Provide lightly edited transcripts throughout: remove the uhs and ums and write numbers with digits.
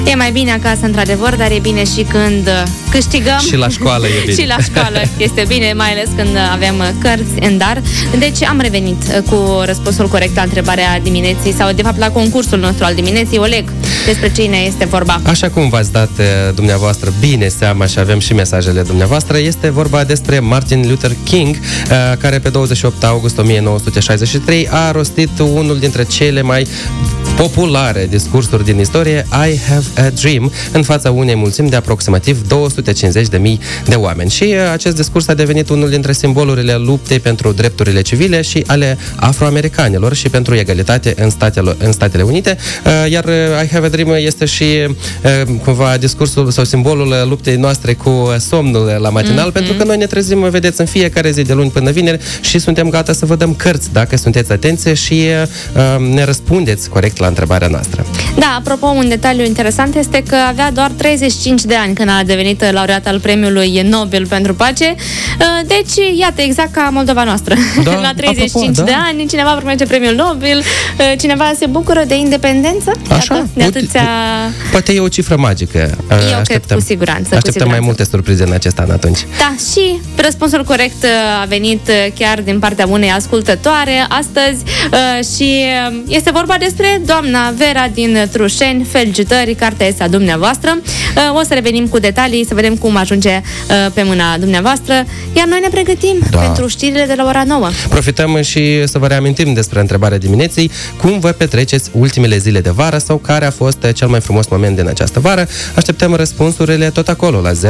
E mai bine acasă, într-adevăr, dar e bine și când câștigăm. Și la școală e bine. Și la școală este bine, mai ales când avem cărți în dar. Deci am revenit cu răspunsul corect la întrebarea dimineții, sau de fapt la concursul nostru al dimineții. Oleg, despre cine este vorba? Așa cum v-ați dat dumneavoastră bine seama și avem și mesajele dumneavoastră, este vorba despre Martin Luther King, care pe 28 august 1963 a rostit unul dintre cele mai populare discursuri din istorie, I Have a Dream, în fața unei mulțimi de aproximativ 250.000 de oameni. Și acest discurs a devenit unul dintre simbolurile luptei pentru drepturile civile și ale afroamericanilor și pentru egalitate în Statele Unite, iar I Have a Dream este și cumva discursul sau simbolul luptei noastre cu somnul la matinal, pentru că noi ne trezim, vedeți, în fiecare zi de luni până vineri și suntem gata să vă dăm cărți dacă sunteți atenți și ne răspundeți corect la întrebarea noastră. Da, apropo, un detaliu interesant este că avea doar 35 de ani când a devenit laureat al premiului Nobel pentru pace. Deci, iată, exact ca Moldova noastră. Da, la 35 apropo, de ani, cineva primește premiul Nobel, cineva se bucură de independență. Așa? Iată, de atâția... Poate e o cifră magică. Eu cred cu siguranță. Așteptăm mai multe surprize în acest an atunci. Da, și răspunsul corect a venit chiar din partea unei ascultătoare astăzi și este vorba despre doamna Vera din Trușeni. Felicitări, cartea este a dumneavoastră. O să revenim cu detalii, să vedem cum ajunge pe mâna dumneavoastră, iar noi ne pregătim pentru știrile de la ora 9. Profităm și să vă reamintim despre întrebarea dimineții: cum vă petreceți ultimele zile de vară sau care a fost cel mai frumos moment din această vară? Așteptăm răspunsurile tot acolo la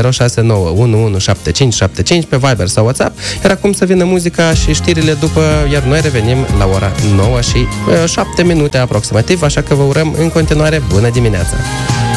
069 pe Viber sau WhatsApp, iar acum să vină muzica și știrile după, iar noi revenim la ora 9 și 7 minute aproximativ, așa că vă urăm în continuare bună dimineața!